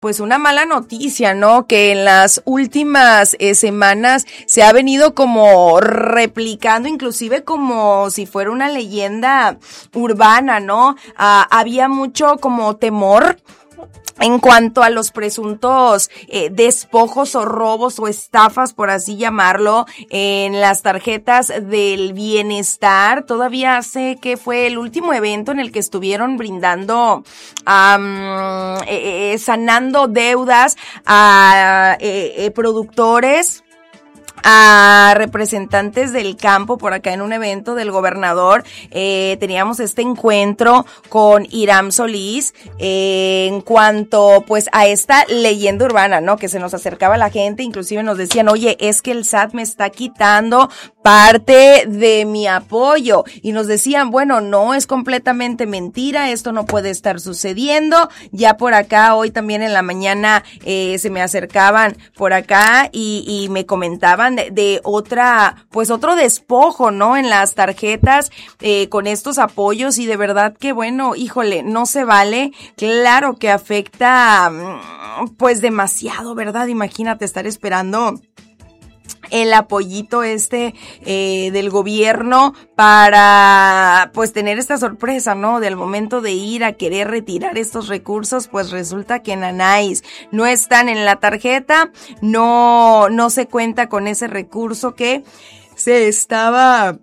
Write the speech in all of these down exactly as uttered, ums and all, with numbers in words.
Pues una mala noticia, ¿no? Que en las últimas eh, semanas se ha venido como replicando, inclusive como si fuera una leyenda urbana, ¿no? Ah, había mucho como temor en cuanto a los presuntos eh, despojos o robos o estafas, por así llamarlo, en las tarjetas del bienestar. Todavía sé que fue el último evento en el que estuvieron brindando, um, eh, eh, sanando deudas a eh, eh, productores, a representantes del campo por acá en un evento del gobernador. Eh, teníamos este encuentro con Iram Solís eh, en cuanto pues a esta leyenda urbana, ¿no? Que se nos acercaba la gente, inclusive nos decían, oye, es que el S A T me está quitando parte de mi apoyo, y nos decían, bueno, no, es completamente mentira, esto no puede estar sucediendo. Ya por acá, hoy también en la mañana eh, se me acercaban por acá y, y me comentaban de, de otra, pues otro despojo, ¿no? En las tarjetas eh, con estos apoyos, y de verdad que bueno, híjole, no se vale. Claro que afecta pues demasiado, ¿verdad? Imagínate estar esperando el apoyito este eh, del gobierno para pues tener esta sorpresa, ¿no? Del momento de ir a querer retirar estos recursos, pues resulta que nanáis, no están en la tarjeta, no, no se cuenta con ese recurso que se estaba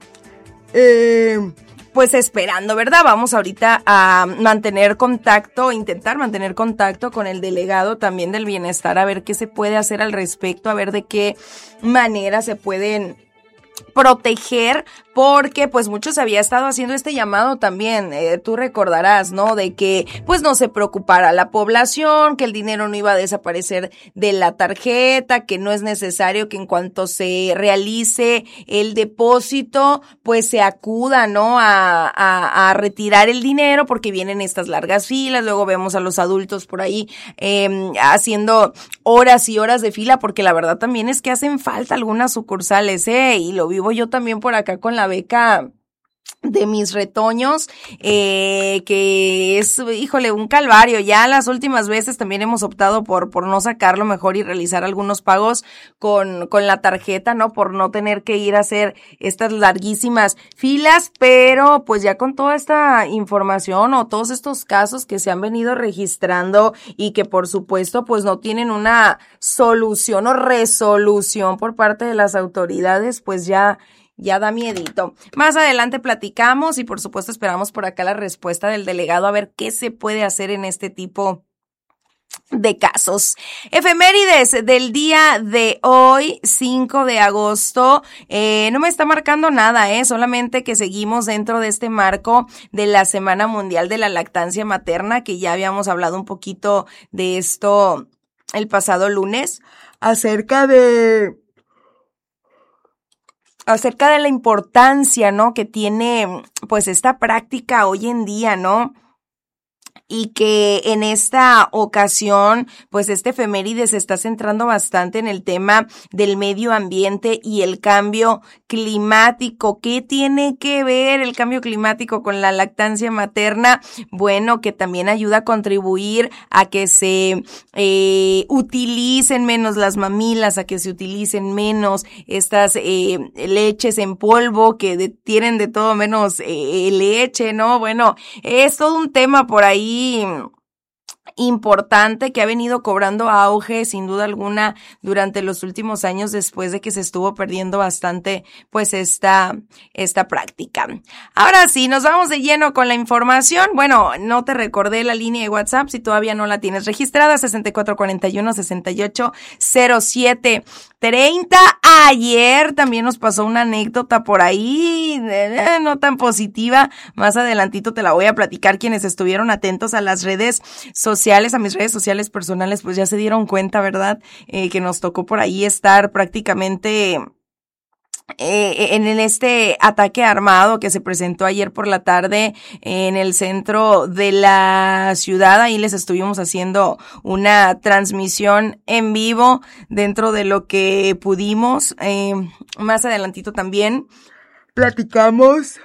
eh, pues esperando, ¿verdad? Vamos ahorita a mantener contacto, intentar mantener contacto con el delegado también del bienestar, a ver qué se puede hacer al respecto, a ver de qué manera se pueden proteger, porque pues muchos había estado haciendo este llamado también, eh, tú recordarás, ¿no? De que pues no se preocupara la población, que el dinero no iba a desaparecer de la tarjeta, que no es necesario que en cuanto se realice el depósito, pues se acuda, ¿no? A, a, a retirar el dinero, porque vienen estas largas filas, luego vemos a los adultos por ahí eh, haciendo horas y horas de fila, porque la verdad también es que hacen falta algunas sucursales, ¿eh? Y lo vivo yo también por acá con la beca de mis retoños, eh, que es, híjole, un calvario. Ya las últimas veces también hemos optado por, por no sacarlo mejor y realizar algunos pagos con, con la tarjeta, ¿no? Por no tener que ir a hacer estas larguísimas filas, pero pues ya con toda esta información o todos estos casos que se han venido registrando y que por supuesto pues no tienen una solución o resolución por parte de las autoridades, pues ya Ya da miedito. Más adelante platicamos y por supuesto esperamos por acá la respuesta del delegado a ver qué se puede hacer en este tipo de casos. Efemérides del día de hoy, cinco de agosto. Eh, no me está marcando nada, eh, solamente que seguimos dentro de este marco de la Semana Mundial de la Lactancia Materna, que ya habíamos hablado un poquito de esto el pasado lunes, acerca de... acerca de la importancia, ¿no? Que tiene, pues, esta práctica hoy en día, ¿no? Y que en esta ocasión, pues este efeméride se está centrando bastante en el tema del medio ambiente y el cambio climático. ¿Qué tiene que ver el cambio climático con la lactancia materna? Bueno, que también ayuda a contribuir a que se eh, utilicen menos las mamilas, a que se utilicen menos estas eh, leches en polvo que de, tienen de todo menos eh, leche, ¿no? Bueno, es todo un tema por ahí importante que ha venido cobrando auge sin duda alguna durante los últimos años, después de que se estuvo perdiendo bastante pues esta esta práctica. Ahora sí, nos vamos de lleno con la información. Bueno, no te recordé la línea de WhatsApp, si todavía no la tienes registrada, sesenta y cuatro cuarenta y uno, sesenta y ocho cero siete treinta. Ayer también nos pasó una anécdota por ahí, eh, no tan positiva, más adelantito te la voy a platicar. Quienes estuvieron atentos a las redes sociales, a mis redes sociales personales, pues ya se dieron cuenta, ¿verdad? Eh, que nos tocó por ahí estar prácticamente Eh, en este ataque armado que se presentó ayer por la tarde en el centro de la ciudad. Ahí les estuvimos haciendo una transmisión en vivo dentro de lo que pudimos. Eh, más adelantito también platicamos,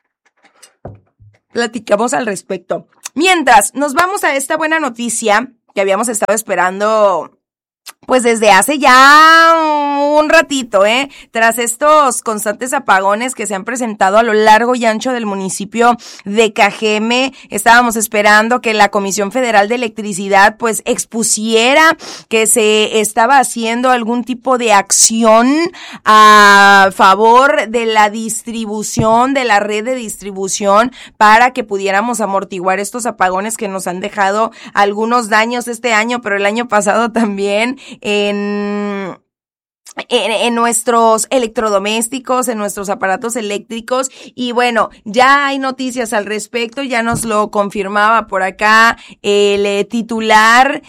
platicamos al respecto. Mientras nos vamos a esta buena noticia, que habíamos estado esperando pues desde hace ya un ratito, ¿eh? Tras estos constantes apagones que se han presentado a lo largo y ancho del municipio de Cajeme, estábamos esperando que la Comisión Federal de Electricidad pues expusiera que se estaba haciendo algún tipo de acción a favor de la distribución, de la red de distribución, para que pudiéramos amortiguar estos apagones que nos han dejado algunos daños este año, pero el año pasado también, en En, en nuestros electrodomésticos, en nuestros aparatos eléctricos. Y bueno, ya hay noticias al respecto, ya nos lo confirmaba por acá el eh, titular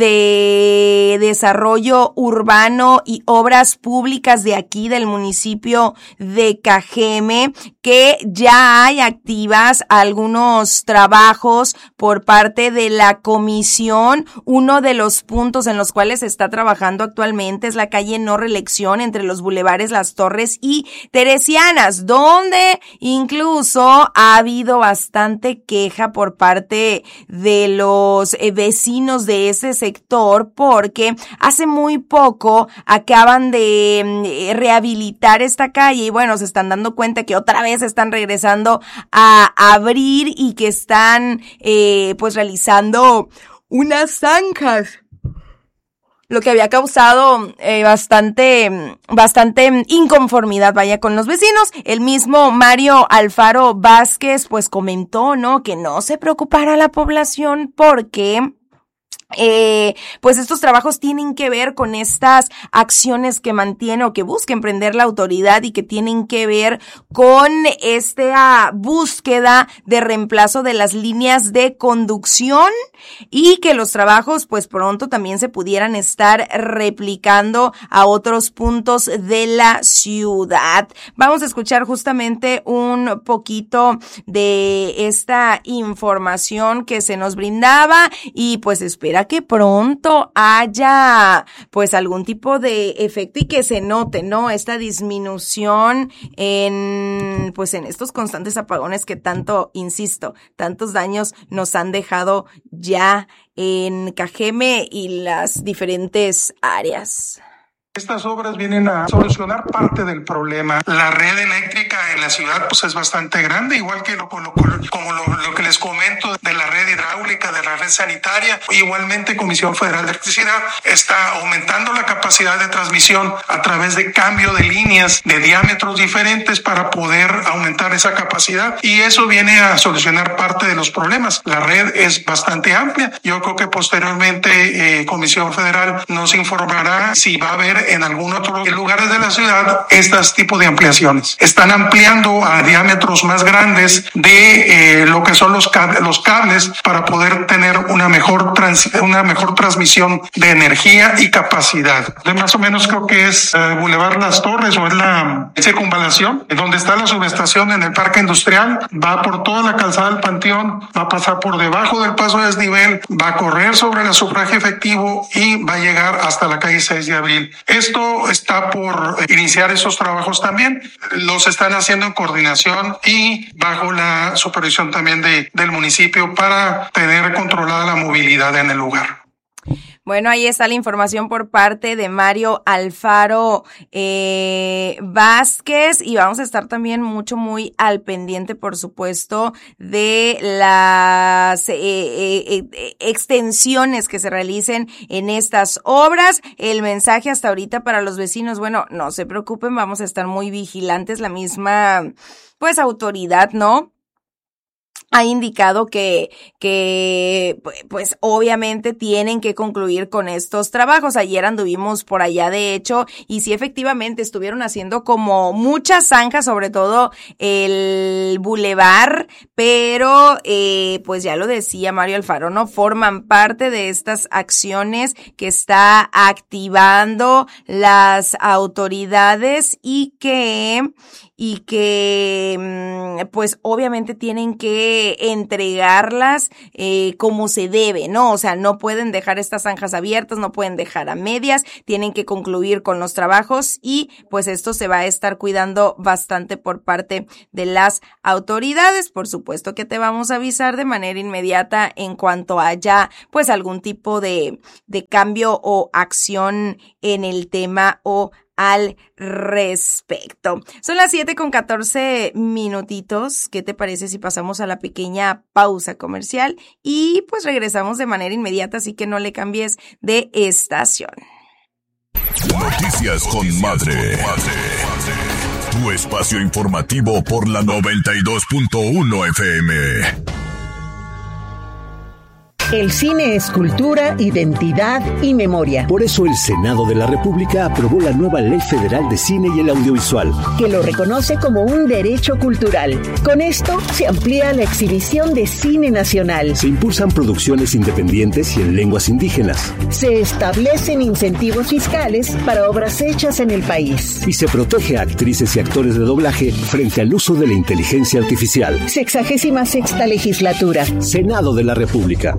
de Desarrollo Urbano y Obras Públicas de aquí del municipio de Cajeme, que ya hay activas algunos trabajos por parte de la comisión. Uno de los puntos en los cuales se está trabajando actualmente es la calle No Reelección entre los bulevares Las Torres y Teresianas, donde incluso ha habido bastante queja por parte de los eh, vecinos de ese sector, porque hace muy poco acaban de eh, rehabilitar esta calle y bueno, se están dando cuenta que otra vez están regresando a abrir y que están eh, pues realizando unas zanjas, lo que había causado eh, bastante, bastante inconformidad, vaya, con los vecinos. El mismo Mario Alfaro Vázquez, pues comentó, ¿no?, que no se preocupara la población porque Eh, pues estos trabajos tienen que ver con estas acciones que mantiene o que busca emprender la autoridad y que tienen que ver con esta búsqueda de reemplazo de las líneas de conducción y que los trabajos pues pronto también se pudieran estar replicando a otros puntos de la ciudad. Vamos a escuchar justamente un poquito de esta información que se nos brindaba y pues espera que pronto haya pues algún tipo de efecto y que se note, ¿no?, esta disminución en pues en estos constantes apagones que tanto, insisto, tantos daños nos han dejado ya en Cajeme y las diferentes áreas. Estas obras vienen a solucionar parte del problema. La red eléctrica en la ciudad pues es bastante grande, igual que lo, lo, como lo, lo que les comento de la red hidráulica, de la red sanitaria. Igualmente, Comisión Federal de Electricidad está aumentando la capacidad de transmisión a través de cambio de líneas de diámetros diferentes para poder aumentar esa capacidad, y eso viene a solucionar parte de los problemas. La red es bastante amplia. Yo creo que posteriormente eh, Comisión Federal nos informará si va a haber en algún otro lugares de la ciudad estos tipos de ampliaciones. Están ampliando a diámetros más grandes de eh, lo que son los cables, los cables para poder tener una mejor trans, una mejor transmisión de energía y capacidad. De más o menos creo que es eh, Boulevard Las Torres, o es la circunvalación, donde está la subestación en el Parque Industrial, va por toda la calzada del Panteón, va a pasar por debajo del paso de desnivel, va a correr sobre el sufragio efectivo y va a llegar hasta la calle seis de abril. Esto está por iniciar esos trabajos también. Los están haciendo en coordinación y bajo la supervisión también de, del municipio para tener controlada la movilidad en el lugar. Bueno, ahí está la información por parte de Mario Alfaro eh, Vázquez, y vamos a estar también mucho, muy al pendiente, por supuesto, de las eh, eh, eh, extensiones que se realicen en estas obras. El mensaje hasta ahorita para los vecinos, bueno, no se preocupen, vamos a estar muy vigilantes. La misma, pues, autoridad, ¿no?, ha indicado que, que, pues, obviamente tienen que concluir con estos trabajos. Ayer anduvimos por allá, de hecho, y sí, efectivamente, estuvieron haciendo como muchas zanjas, sobre todo el bulevar, pero, eh, pues ya lo decía Mario Alfaro, ¿no?, forman parte de estas acciones que está activando las autoridades y que, y que pues obviamente tienen que entregarlas eh, como se debe, ¿no? O sea, no pueden dejar estas zanjas abiertas, no pueden dejar a medias, tienen que concluir con los trabajos y pues esto se va a estar cuidando bastante por parte de las autoridades. Por supuesto que te vamos a avisar de manera inmediata en cuanto haya pues algún tipo de, de cambio o acción en el tema o al respecto. Son las siete con catorce minutitos. ¿Qué te parece si pasamos a la pequeña pausa comercial? Y pues regresamos de manera inmediata, así que no le cambies de estación. Noticias con Madre. Tu espacio informativo por la noventa y dos punto uno F M. El cine es cultura, identidad y memoria. Por eso el Senado de la República aprobó la nueva Ley Federal de Cine y el Audiovisual, que lo reconoce como un derecho cultural. Con esto se amplía la exhibición de cine nacional. Se impulsan producciones independientes y en lenguas indígenas. Se establecen incentivos fiscales para obras hechas en el país. Y se protege a actrices y actores de doblaje frente al uso de la inteligencia artificial. Sexagésima sexta legislatura. Senado de la República.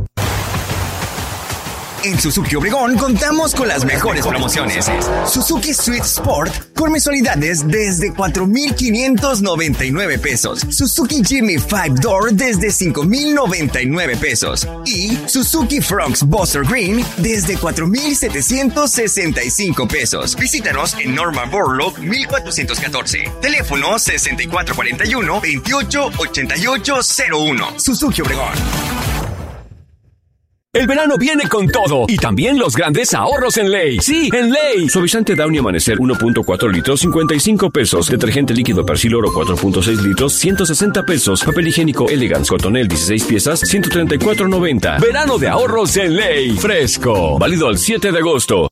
En Suzuki Obregón contamos con las mejores promociones. Suzuki Swift Sport con mensualidades desde cuatro mil quinientos noventa y nueve pesos. Suzuki Jimny five door desde cinco mil noventa y nueve pesos. Y Suzuki Fronx Buster Green desde cuatro mil setecientos sesenta y cinco pesos. Visítanos en Norma Borlaug mil cuatrocientos catorce. Teléfono sesenta y cuatro cuarenta y uno, veintiocho ochenta y ocho cero uno. Suzuki Obregón. El verano viene con todo y también los grandes ahorros en Ley. Sí, en Ley. Suavizante Downy Amanecer uno punto cuatro litros, cincuenta y cinco pesos. Detergente líquido Persil Oro cuatro punto seis litros, ciento sesenta pesos. Papel higiénico Elegance Cotonel dieciséis piezas, ciento treinta y cuatro noventa. Verano de ahorros en Ley. Fresco. Válido al siete de agosto.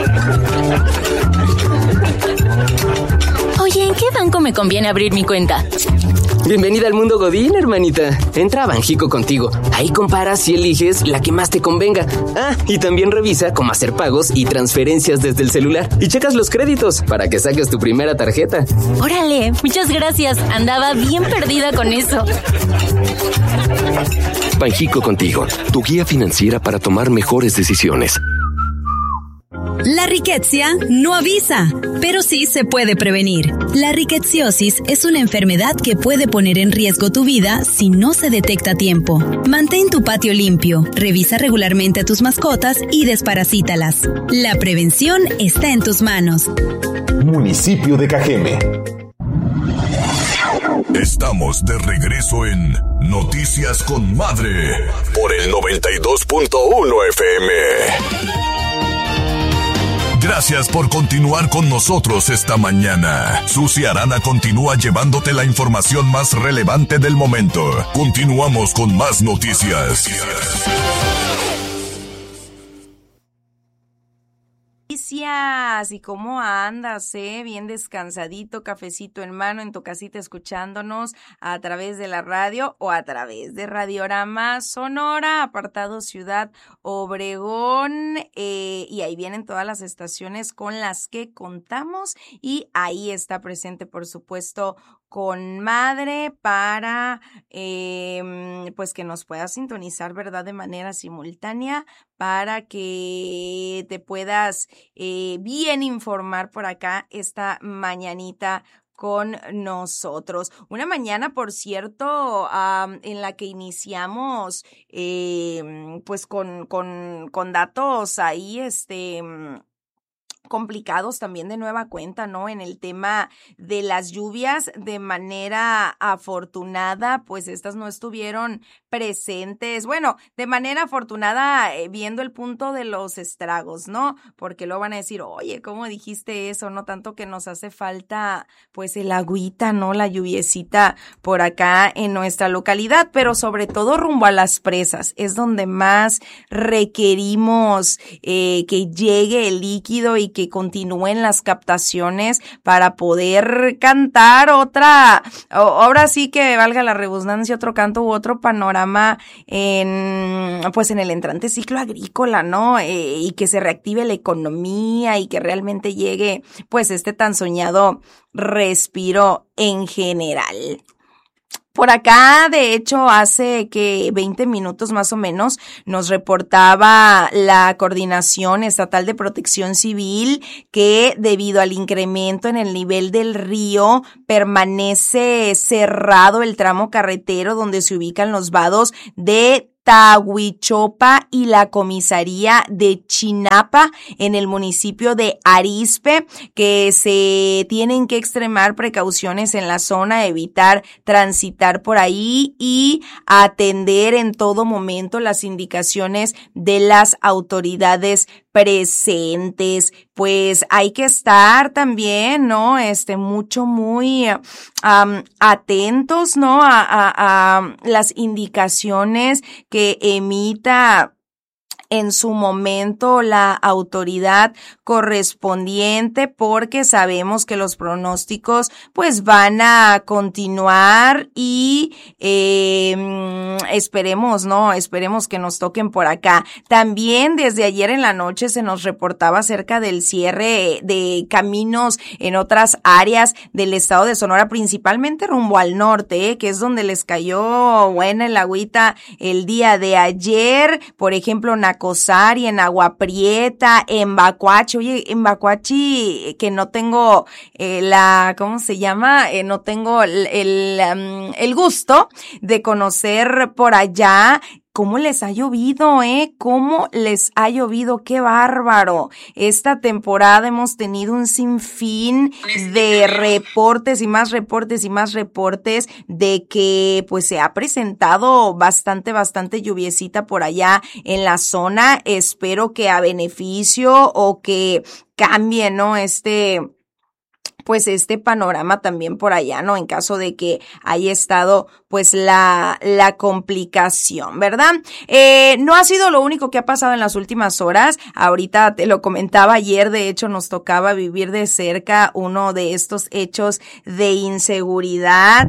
Oye, ¿en qué banco me conviene abrir mi cuenta? Bienvenida al mundo Godín, hermanita. Entra a Banjico Contigo. Ahí comparas y eliges la que más te convenga. Ah, y también revisa cómo hacer pagos y transferencias desde el celular. Y checas los créditos para que saques tu primera tarjeta. Órale, muchas gracias. Andaba bien perdida con eso. Banjico Contigo, tu guía financiera para tomar mejores decisiones. La riquezia no avisa, pero sí se puede prevenir. La riqueziosis es una enfermedad que puede poner en riesgo tu vida si no se detecta a tiempo. Mantén tu patio limpio, revisa regularmente a tus mascotas y desparasítalas. La prevención está en tus manos. Municipio de Cajeme. Estamos de regreso en Noticias con Madre por el noventa y dos punto uno F M. Gracias por continuar con nosotros esta mañana. Susi Arana continúa llevándote la información más relevante del momento. Continuamos con más noticias. Noticias, ¿y cómo andas, eh? Bien descansadito, cafecito en mano, en tu casita escuchándonos a través de la radio o a través de Radiorama Sonora, apartado Ciudad Obregón, eh, y ahí vienen todas las estaciones con las que contamos y ahí está presente, por supuesto, con Madre para eh, pues que nos puedas sintonizar, ¿verdad? De manera simultánea para que te puedas eh, bien informar por acá esta mañanita con nosotros. Una mañana, por cierto, um, en la que iniciamos eh, pues con, con, con datos ahí, este... complicados también de nueva cuenta, ¿no? En el tema de las lluvias, de manera afortunada, pues estas no estuvieron presentes. Bueno, de manera afortunada, eh, viendo el punto de los estragos, ¿no? Porque luego van a decir, oye, ¿cómo dijiste eso? No tanto que nos hace falta, pues, el agüita, ¿no? La lluviecita por acá en nuestra localidad, pero sobre todo rumbo a las presas. Es donde más requerimos eh, que llegue el líquido y que que continúen las captaciones para poder cantar otra, ahora sí que valga la redundancia, otro canto u otro panorama en, pues en el entrante ciclo agrícola, ¿no? Eh, y que se reactive la economía y que realmente llegue, pues, este tan soñado respiro en general. Por acá, de hecho, hace que veinte minutos más o menos nos reportaba la Coordinación Estatal de Protección Civil que debido al incremento en el nivel del río permanece cerrado el tramo carretero donde se ubican los vados de Tahuichopa y la comisaría de Chinapa en el municipio de Arizpe, que se tienen que extremar precauciones en la zona, evitar transitar por ahí y atender en todo momento las indicaciones de las autoridades presentes. Pues hay que estar también, ¿no? Este, mucho, muy um, atentos, ¿no? A, a, a las indicaciones que emita en su momento la autoridad correspondiente, porque sabemos que los pronósticos pues van a continuar y eh, esperemos, ¿no? Esperemos que nos toquen por acá. También desde ayer en la noche se nos reportaba acerca del cierre de caminos en otras áreas del estado de Sonora, principalmente rumbo al norte, ¿eh? Que es donde les cayó buena el agüita el día de ayer, por ejemplo, Nacosari, en Agua Prieta, en Bacuachi. Oye, en Bacuachi, que no tengo eh, la, ¿cómo se llama? Eh, no tengo el, el, um, el gusto de conocer por allá. ¿Cómo les ha llovido, eh? ¿Cómo les ha llovido? ¡Qué bárbaro! Esta temporada hemos tenido un sinfín de reportes y más reportes y más reportes de que pues se ha presentado bastante, bastante lluviecita por allá en la zona. Espero que a beneficio o que cambie, ¿no? Este... pues este panorama también por allá, ¿no? En caso de que haya estado, pues, la, la complicación, ¿verdad? Eh, no ha sido lo único que ha pasado en las últimas horas. Ahorita te lo comentaba ayer, de hecho, nos tocaba vivir de cerca uno de estos hechos de inseguridad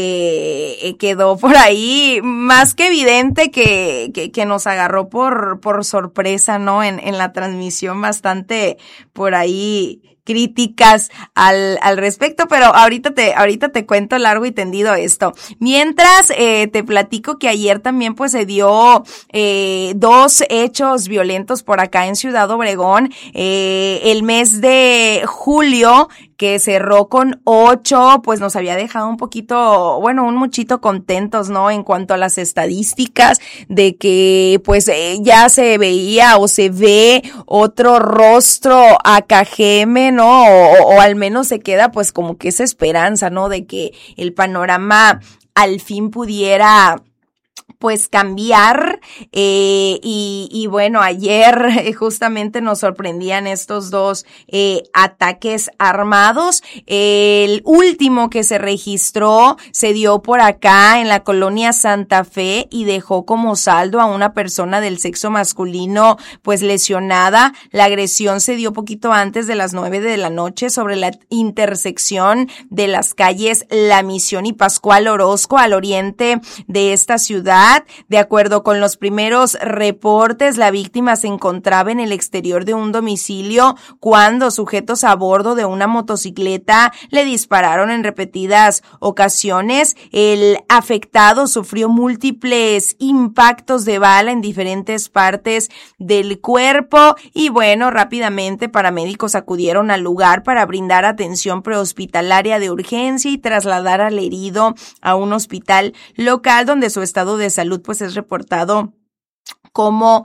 que quedó por ahí más que evidente que, que, que nos agarró por, por sorpresa, ¿no? En, en la transmisión bastante por ahí críticas al, al respecto, pero ahorita te, ahorita te cuento largo y tendido esto. Mientras, eh, te platico que ayer también pues se dio, eh, dos hechos violentos por acá en Ciudad Obregón, eh, el mes de julio, que cerró con ocho, pues nos había dejado un poquito, bueno, un muchito contentos, ¿no? En cuanto a las estadísticas de que, pues, eh, ya se veía o se ve otro rostro a Cajeme, ¿no? O, o al menos se queda, pues, como que esa esperanza, ¿no? De que el panorama al fin pudiera pues cambiar, eh, y, y bueno, ayer justamente nos sorprendían estos dos eh, ataques armados. El último que se registró se dio por acá en la colonia Santa Fe y dejó como saldo a una persona del sexo masculino pues lesionada. La agresión se dio poquito antes de las nueve de la noche sobre la intersección de las calles La Misión y Pascual Orozco al oriente de esta ciudad. De acuerdo con los primeros reportes, la víctima se encontraba en el exterior de un domicilio cuando sujetos a bordo de una motocicleta le dispararon en repetidas ocasiones. El afectado sufrió múltiples impactos de bala en diferentes partes del cuerpo y bueno, rápidamente paramédicos acudieron al lugar para brindar atención prehospitalaria de urgencia y trasladar al herido a un hospital local donde su estado de salud pues es reportado como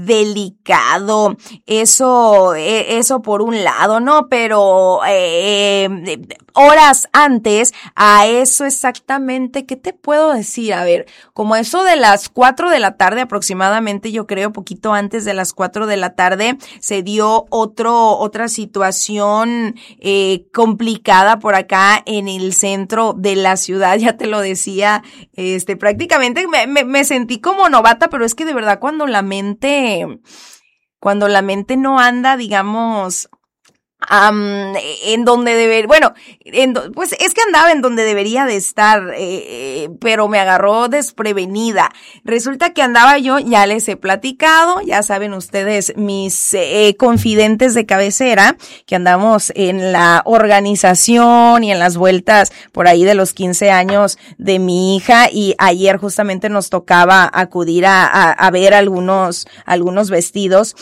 delicado. Eso, eso por un lado, ¿no? Pero eh, horas antes a eso exactamente, ¿qué te puedo decir? A ver, como eso de las cuatro de la tarde aproximadamente, yo creo, poquito antes de las cuatro de la tarde, se dio otro, otra situación eh, complicada por acá en el centro de la ciudad. Ya te lo decía, este, prácticamente me, me, me sentí como novata, pero es que de verdad cuando la mente, cuando la mente no anda, digamos, Um, en donde debe, bueno, en, pues es que andaba en donde debería de estar, eh, pero me agarró desprevenida. Resulta que andaba yo, ya les he platicado, ya saben ustedes, mis eh, confidentes de cabecera, que andamos en la organización y en las vueltas por ahí de los quince años de mi hija, y ayer justamente nos tocaba acudir a, a, a ver algunos, algunos vestidos,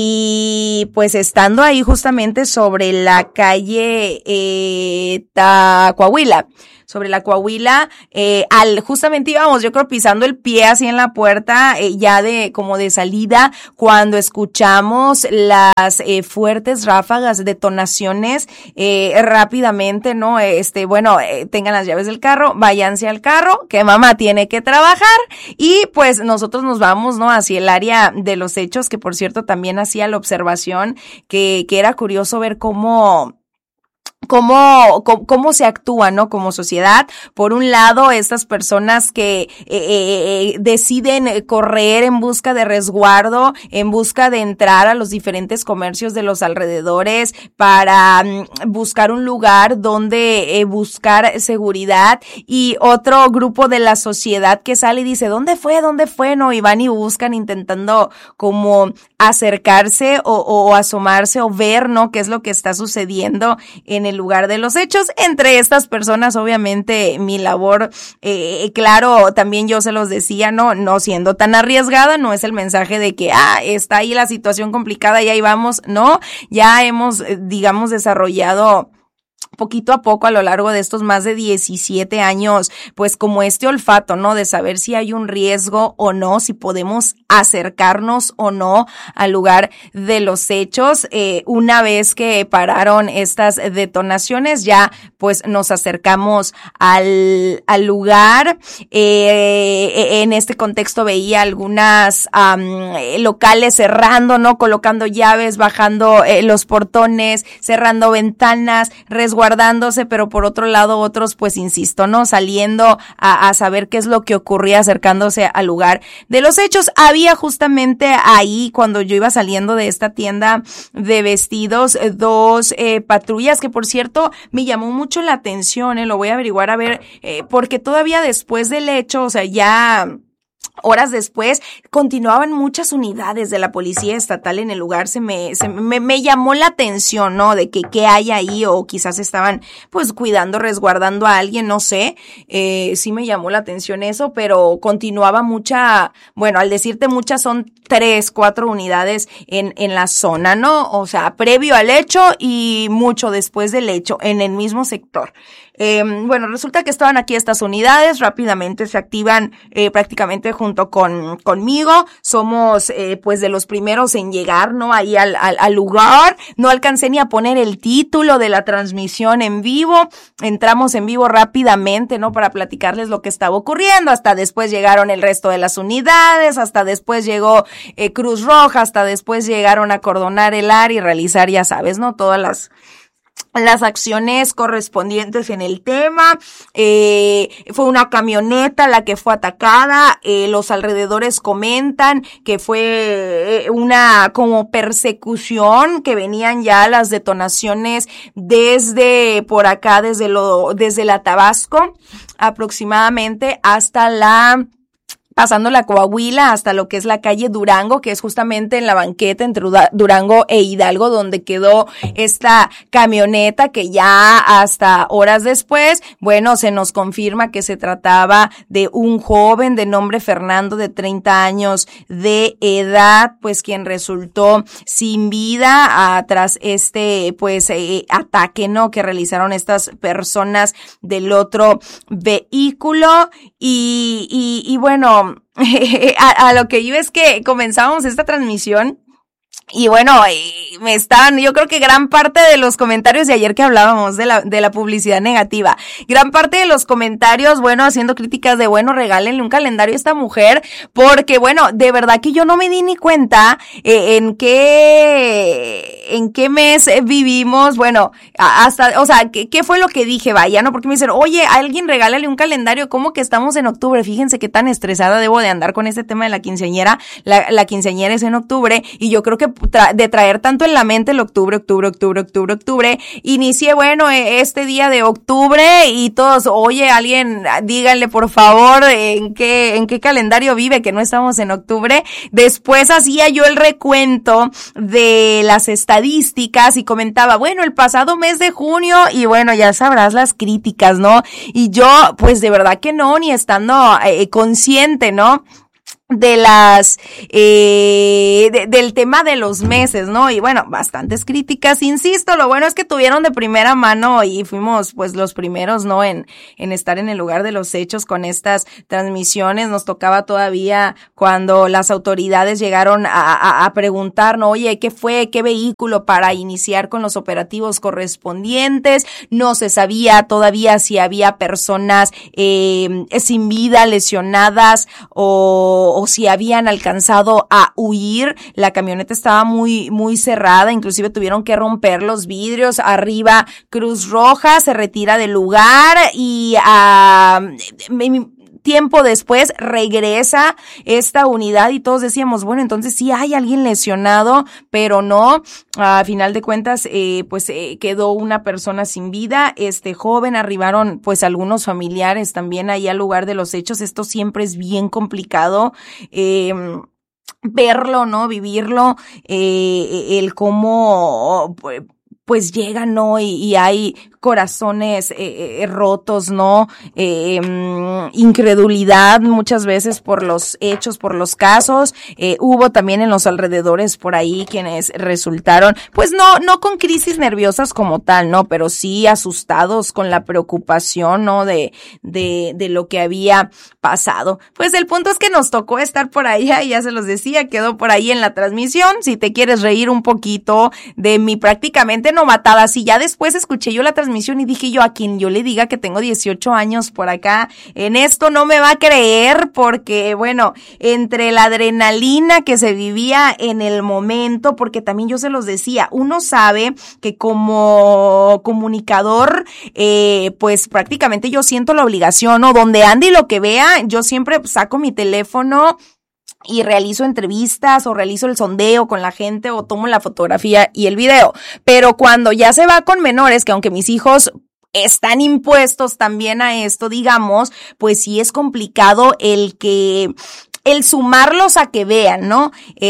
y pues estando ahí justamente sobre sobre la calle eh, Coahuila, sobre la Coahuila, eh, al, justamente íbamos, yo creo, pisando el pie así en la puerta, eh, ya de, como de salida, cuando escuchamos las, eh, fuertes ráfagas, detonaciones, eh, rápidamente, ¿no? Este, bueno, eh, tengan las llaves del carro, váyanse al carro, que mamá tiene que trabajar, y pues nosotros nos vamos, ¿no? Hacia el área de los hechos, que por cierto también hacía la observación, que, que era curioso ver cómo, Cómo, cómo, cómo se actúa, ¿no? Como sociedad. Por un lado, estas personas que eh, eh, deciden correr en busca de resguardo, en busca de entrar a los diferentes comercios de los alrededores para um, buscar un lugar donde eh, buscar seguridad, y otro grupo de la sociedad que sale y dice, ¿dónde fue? ¿Dónde fue? No, y van y buscan intentando como acercarse o, o asomarse o ver, ¿no? Qué es lo que está sucediendo en el lugar de los hechos. Entre estas personas, obviamente, mi labor, eh, claro, también yo se los decía, no, no siendo tan arriesgada, no es el mensaje de que, ah, está ahí la situación complicada y ahí vamos, no, ya hemos, digamos, desarrollado poquito a poco a lo largo de estos más de diecisiete años, pues como este olfato, ¿no? De saber si hay un riesgo o no, si podemos acercarnos o no al lugar de los hechos. Eh, una vez que pararon estas detonaciones, ya pues nos acercamos al, al lugar. Eh, en este contexto veía algunas um, locales cerrando, ¿no? Colocando llaves, bajando eh, los portones, cerrando ventanas, resguardando guardándose, pero por otro lado otros, pues insisto, ¿no? Saliendo a, a saber qué es lo que ocurría, acercándose al lugar de los hechos. Había justamente ahí, cuando yo iba saliendo de esta tienda de vestidos, dos eh, patrullas, que por cierto me llamó mucho la atención, eh, lo voy a averiguar a ver, eh, porque todavía después del hecho, o sea, ya horas después, continuaban muchas unidades de la policía estatal en el lugar. Se me, se me, me llamó la atención, ¿no? De que qué hay ahí, o quizás estaban, pues, cuidando, resguardando a alguien, no sé. Eh, sí me llamó la atención eso, pero continuaba mucha, bueno, al decirte muchas, son tres, cuatro unidades en, en la zona, ¿no? O sea, previo al hecho y mucho después del hecho, en el mismo sector. Eh, bueno, resulta que estaban aquí estas unidades, rápidamente se activan eh, prácticamente junto con conmigo. Somos eh, pues de los primeros en llegar, ¿no? Ahí al, al, al lugar. No alcancé ni a poner el título de la transmisión en vivo. Entramos en vivo rápidamente, ¿no? Para platicarles lo que estaba ocurriendo. Hasta después llegaron el resto de las unidades, hasta después llegó eh, Cruz Roja, hasta después llegaron a acordonar el área y realizar, ya sabes, ¿no? Todas las las acciones correspondientes en el tema. Eh, fue una camioneta la que fue atacada. Eh, los alrededores comentan que fue una como persecución, que venían ya las detonaciones desde por acá, desde lo, desde la Tabasco, aproximadamente hasta la pasando la Coahuila hasta lo que es la calle Durango, que es justamente en la banqueta entre Durango e Hidalgo, donde quedó esta camioneta, que ya hasta horas después, bueno, se nos confirma que se trataba de un joven de nombre Fernando, de treinta años de edad, pues quien resultó sin vida a, tras este, pues, eh, ataque, ¿no? Que realizaron estas personas del otro vehículo. Y, y, y bueno, a, a lo que yo es que comenzamos esta transmisión y bueno, me estaban, yo creo que gran parte de los comentarios de ayer que hablábamos de la, de la publicidad negativa, gran parte de los comentarios, bueno, haciendo críticas de, bueno, regálenle un calendario a esta mujer, porque bueno, de verdad que yo no me di ni cuenta eh, en qué, ¿en qué mes vivimos? Bueno, hasta, o sea, ¿qué, qué fue lo que dije? Vaya, ¿no? Porque me dicen, oye, alguien regálale un calendario, ¿cómo que estamos en octubre? Fíjense qué tan estresada debo de andar con este tema de la quinceañera. La, la quinceañera es en octubre y yo creo que tra- de traer tanto en la mente el octubre, octubre, octubre, octubre, octubre, inicié, bueno, este día de octubre y todos, oye, alguien, díganle por favor en qué, en qué calendario vive, que no estamos en octubre. Después hacía yo el recuento de las estadísticas y comentaba, bueno, el pasado mes de junio, y bueno, ya sabrás las críticas, ¿no? Y yo, pues de verdad que no, ni estando eh, consciente, ¿no? de las eh de, del tema de los meses, ¿no? Y bueno, bastantes críticas, insisto, lo bueno es que tuvieron de primera mano y fuimos pues los primeros, ¿no? En en estar en el lugar de los hechos con estas transmisiones. Nos tocaba todavía cuando las autoridades llegaron a, a, a preguntar, ¿no? Oye, ¿qué fue? ¿Qué vehículo para iniciar con los operativos correspondientes? No se sabía todavía si había personas eh sin vida, lesionadas o o si habían alcanzado a huir. La camioneta estaba muy, muy cerrada, inclusive tuvieron que romper los vidrios. Arriba, Cruz Roja se retira del lugar y a uh, tiempo después regresa esta unidad y todos decíamos, bueno, entonces sí hay alguien lesionado, pero no, a final de cuentas, eh, pues eh, quedó una persona sin vida. Este joven, arribaron pues algunos familiares también ahí al lugar de los hechos. Esto siempre es bien complicado, eh, verlo, ¿no? Vivirlo, eh, el cómo, pues llegan, ¿no? Y, y hay corazones eh, eh, rotos, ¿no? Eh, eh, incredulidad muchas veces por los hechos, por los casos. Eh, hubo también en los alrededores por ahí quienes resultaron, pues no, no con crisis nerviosas como tal, ¿no? Pero sí asustados con la preocupación, ¿no? De, de, de lo que había pasado. Pues el punto es que nos tocó estar por ahí, ya se los decía, quedó por ahí en la transmisión. Si te quieres reír un poquito de mi prácticamente novatada, si ya después escuché yo la transmisión y dije yo, a quien yo le diga que tengo dieciocho años por acá en esto no me va a creer, porque bueno, entre la adrenalina que se vivía en el momento, porque también yo se los decía, uno sabe que como comunicador, eh, pues prácticamente yo siento la obligación, ¿no? Donde ande y lo que vea, yo siempre saco mi teléfono y realizo entrevistas o realizo el sondeo con la gente o tomo la fotografía y el video. Pero cuando ya se va con menores, que aunque mis hijos están impuestos también a esto, digamos, pues sí es complicado el que el sumarlos a que vean, ¿no?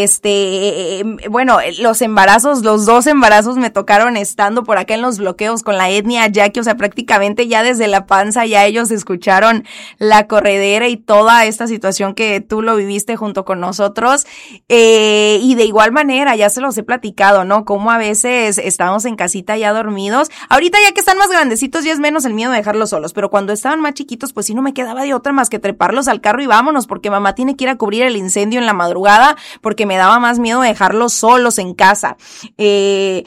Este, eh, bueno, los embarazos, los dos embarazos me tocaron estando por acá en los bloqueos con la etnia yaqui, o sea, prácticamente ya desde la panza ya ellos escucharon la corredera y toda esta situación que tú lo viviste junto con nosotros, eh, y de igual manera, ya se los he platicado, ¿no? Como a veces estamos en casita ya dormidos, ahorita ya que están más grandecitos ya es menos el miedo de dejarlos solos, pero cuando estaban más chiquitos, pues sí no me quedaba de otra más que treparlos al carro y vámonos, porque mamá tiene que ir a cubrir el incendio en la madrugada, porque me daba más miedo dejarlos solos en casa. Eh,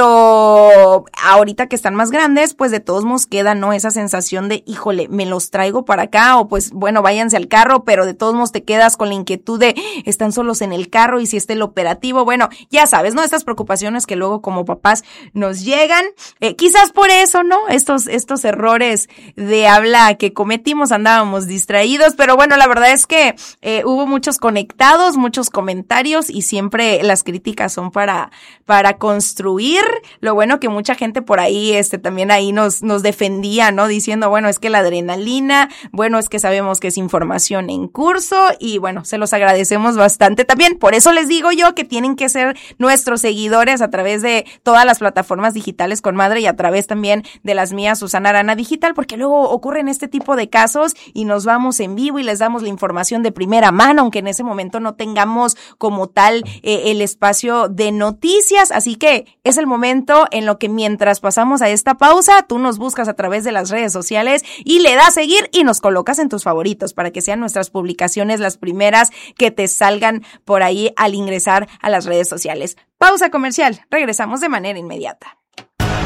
pero ahorita que están más grandes, pues de todos modos queda, ¿no? Esa sensación de, híjole, me los traigo para acá, o pues bueno, váyanse al carro, pero de todos modos te quedas con la inquietud de, están solos en el carro y si está el operativo, bueno, ya sabes, ¿no? Estas preocupaciones que luego como papás nos llegan, eh, quizás por eso, ¿no? Estos, estos errores de habla que cometimos, andábamos distraídos, pero bueno, la verdad es que eh, hubo muchos conectados, muchos comentarios y siempre las críticas son para, para construir. Lo bueno que mucha gente por ahí, este, también ahí nos, nos defendía, ¿no? Diciendo, bueno, es que la adrenalina, bueno, es que sabemos que es información en curso y bueno, se los agradecemos bastante también. Por eso les digo yo que tienen que ser nuestros seguidores a través de todas las plataformas digitales con Madre y a través también de las mías, Susana Arana Digital, porque luego ocurren este tipo de casos y nos vamos en vivo y les damos la información de primera mano, aunque en ese momento no tengamos como tal eh, el espacio de noticias, así que es el momento en lo que mientras pasamos a esta pausa, tú nos buscas a través de las redes sociales y le das seguir y nos colocas en tus favoritos para que sean nuestras publicaciones las primeras que te salgan por ahí al ingresar a las redes sociales. Pausa comercial, regresamos de manera inmediata.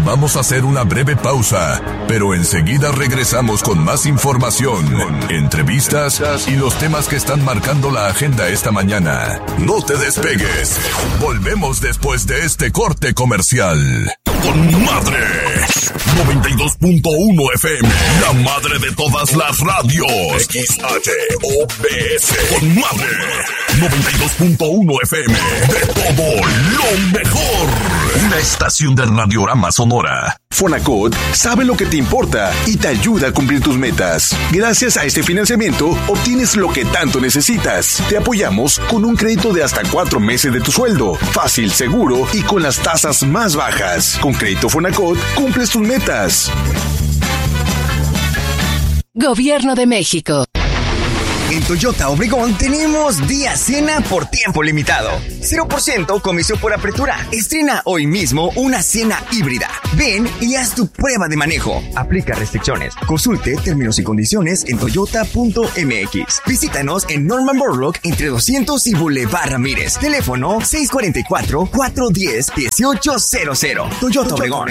Vamos a hacer una breve pausa, pero enseguida regresamos con más información, entrevistas y los temas que están marcando la agenda esta mañana. No te despegues. Volvemos después de este corte comercial. Con Madre noventa y dos punto uno F M, la madre de todas las radios. X H O B S. Con Madre noventa y dos punto uno F M, de todo lo mejor. Una estación de Radiorama Sonora. Fonacot sabe lo que te importa y te ayuda a cumplir tus metas. Gracias a este financiamiento, obtienes lo que tanto necesitas. Te apoyamos con un crédito de hasta cuatro meses de tu sueldo. Fácil, seguro y con las tasas más bajas. Con Crédito Fonacot, cumples tus metas. Gobierno de México. En Toyota Obregón tenemos día cena por tiempo limitado. cero por ciento comisión por apertura. Estrena hoy mismo una cena híbrida. Ven y haz tu prueba de manejo. Aplica restricciones. Consulte términos y condiciones en toyota punto m x. Visítanos en Norman Borlaug entre doscientos y Boulevard Ramírez. Teléfono seis cuatro cuatro, cuatro uno cero, uno ocho cero cero. Toyota Obregón.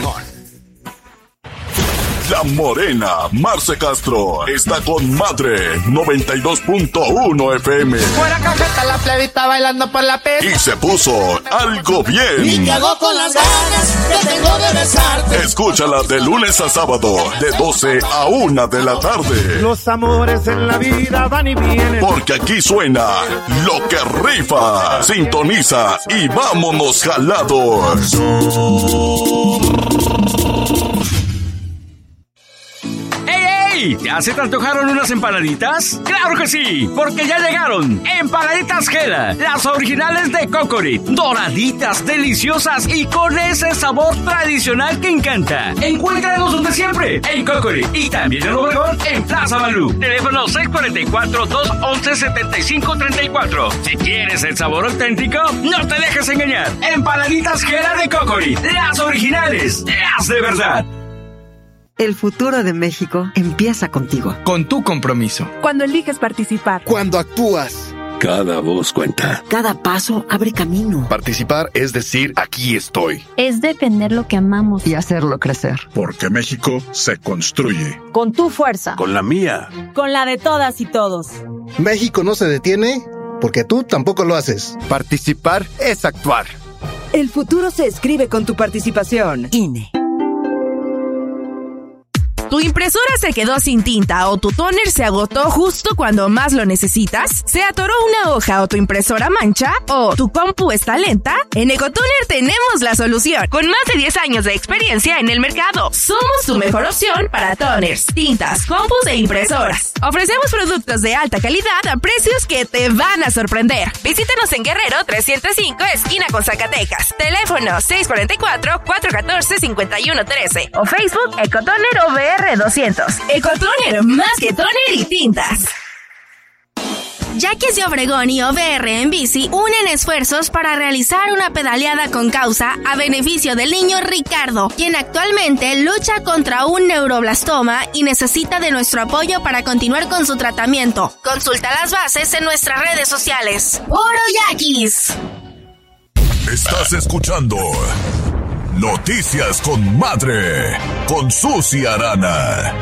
La Morena, Marce Castro, está con Madre noventa y dos punto uno F M. Fuera cajeta la plebita bailando por la pista. Y se puso algo bien. Y te hago con las ganas que tengo de besarte. Escúchala de lunes a sábado, de doce a una de la tarde. Los amores en la vida van y vienen. Porque aquí suena lo que rifa. Sintoniza y vámonos jalados. ¿Ya se te antojaron unas empanaditas? ¡Claro que sí! Porque ya llegaron Empanaditas Gela, las originales de Cocorit. Doraditas, deliciosas y con ese sabor tradicional que encanta. Encuéntranos donde siempre, en Cocorit. Y también en Obregón, en Plaza Balú. Teléfono seis cuatro cuatro, dos once, setenta y cinco treinta y cuatro. Si quieres el sabor auténtico, no te dejes engañar. Empanaditas Gela de Cocorit, las originales, las de verdad. El futuro de México empieza contigo. Con tu compromiso. Cuando eliges participar. Cuando actúas. Cada voz cuenta. Cada paso abre camino. Participar es decir, aquí estoy. Es defender lo que amamos. Y hacerlo crecer. Porque México se construye. Con tu fuerza. Con la mía. Con la de todas y todos. México no se detiene porque tú tampoco lo haces. Participar es actuar. El futuro se escribe con tu participación. I N E. ¿Tu impresora se quedó sin tinta o tu tóner se agotó justo cuando más lo necesitas? ¿Se atoró una hoja o tu impresora mancha? ¿O tu compu está lenta? En Ecotoner tenemos la solución. Con más de diez años de experiencia en el mercado, somos tu mejor opción para toners, tintas, compus e impresoras. Ofrecemos productos de alta calidad a precios que te van a sorprender. Visítanos en Guerrero trescientos cinco, esquina con Zacatecas. Teléfono seis cuatro cuatro, cuatro uno cuatro, cinco uno uno tres o Facebook Ecotoner O V R doscientos. Ecotoner, más que toner y tintas. Yaquis de Obregón y O V R en bici unen esfuerzos para realizar una pedaleada con causa a beneficio del niño Ricardo, quien actualmente lucha contra un neuroblastoma y necesita de nuestro apoyo para continuar con su tratamiento. Consulta las bases en nuestras redes sociales. ¡Puro Yaquis! Estás escuchando Noticias con Madre, con Susi Arana.